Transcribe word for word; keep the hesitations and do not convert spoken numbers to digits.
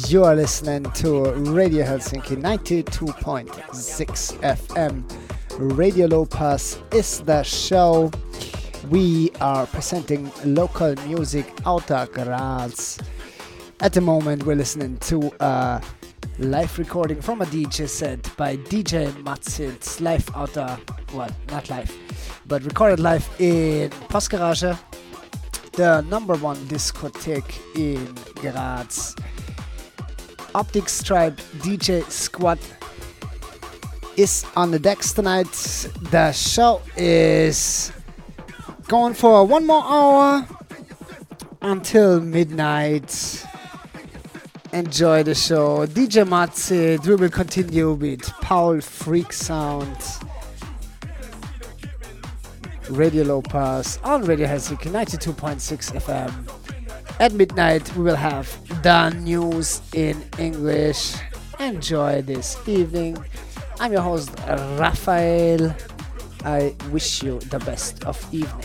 You are listening to Radio Helsinki ninety-two point six F M. Radio Low Pass is the show. We are presenting local music out of Graz. At the moment, we're listening to a live recording from a D J set by D J Matzitz, live out of, well, not live, but recorded live in Postgarage, the number one discotheque in Graz. Optic Stripe D J Squad is on the decks tonight. The show is going for one more hour until midnight. Enjoy the show. D J Matzit, we will continue with Paul Freak Sound. Radio Low Pass on Radio Helsinki ninety-two point six F M. At midnight we will have the news in English. Enjoy this evening. I'm your host Raphael. I wish you the best of evening.